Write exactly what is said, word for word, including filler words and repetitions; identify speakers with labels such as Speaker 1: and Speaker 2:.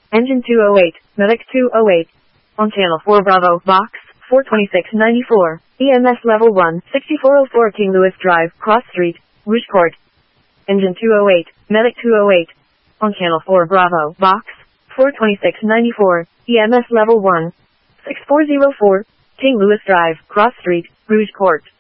Speaker 1: Engine two oh eight, Medic two oh eight. On Channel four Bravo, Box, four twenty-six ninety-four, E M S Level one, sixty-four oh four King Louis Drive, Cross Street, Rouge Court. Engine two oh eight, Medic two oh eight. On Channel four Bravo, Box, four twenty-six ninety-four, E M S Level one, sixty-four oh four, King Louis Drive, Cross Street, Rouge Court.